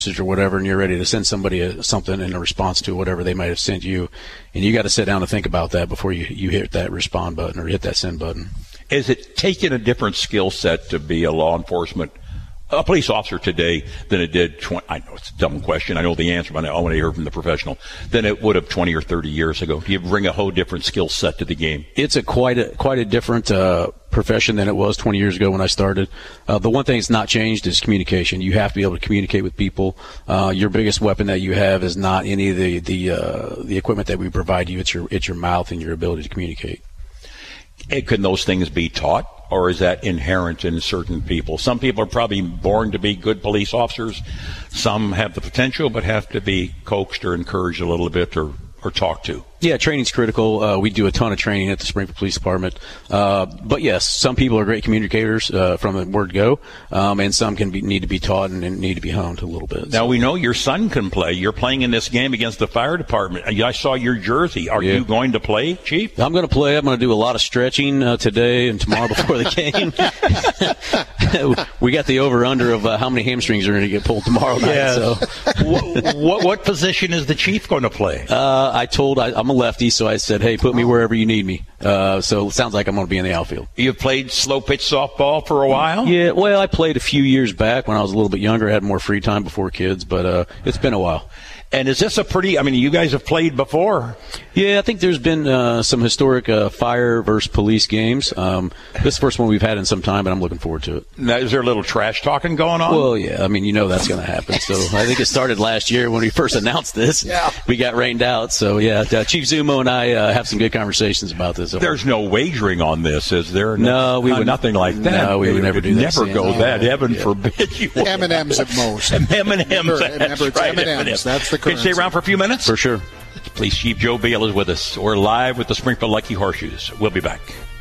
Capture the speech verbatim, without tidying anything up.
or whatever, and you're ready to send somebody a, something in a response to whatever they might have sent you, and you got to sit down and think about that before you, you hit that respond button or hit that send button. Is it taking a different skill set to be a law enforcement, a police officer today than it did twenty, I know it's a dumb question, I know the answer, but I want to hear from the professional, than it would have twenty or thirty years ago? Do you bring a whole different skill set to the game? It's a quite a quite a different uh, profession than it was twenty years ago when I started. Uh, the one thing that's not changed is communication. You have to be able to communicate with people. Uh, your biggest weapon that you have is not any of the the uh, the equipment that we provide you. It's your it's your mouth and your ability to communicate. And can those things be taught? Or is that inherent in certain people? Some people are probably born to be good police officers. Some have the potential, but have to be coaxed or encouraged a little bit or, or talked to. Yeah, training's critical. Uh, we do a ton of training at the Springfield Police Department. Uh, but yes, some people are great communicators uh, from the word go, um, and some can be, need to be taught and, and need to be honed a little bit. Now, we know your son can play. You're playing in this game against the fire department. I saw your jersey. Are yeah. you going to play, Chief? I'm going to play. I'm going to do a lot of stretching uh, today and tomorrow before the game. We got the over-under of uh, how many hamstrings are going to get pulled tomorrow night. Yes. So. what, what, what position is the Chief going to play? Uh, I told I, I'm a lefty, so I said, hey, put me wherever you need me. Uh, so it sounds like I'm going to be in the outfield. You've played slow pitch softball for a while? Yeah, well, I played a few years back when I was a little bit younger. I had more free time before kids, but uh, it's been a while. And is this a pretty, I mean, you guys have played before. Yeah, I think there's been uh, some historic uh, fire versus police games. Um, this is the first one we've had in some time, but I'm looking forward to it. Now, is there a little trash talking going on? Well, yeah. I mean, you know that's going to happen. So I think it started last year when we first announced this. Yeah. We got rained out. So, yeah, uh, Chief Zumo and I uh, have some good conversations about this. There's no wagering on this, is there? No, we uh, would nothing like that. No, we would never do that. Never go no. that. Heaven yeah. forbid you. M and M's at most. M and M's. Remember, That's it's right. M and M's. That's the currency. Can you stay around for a few minutes? For sure. Police Chief Joe Beal is with us. We're live with the Springfield Lucky Horseshoes. We'll be back.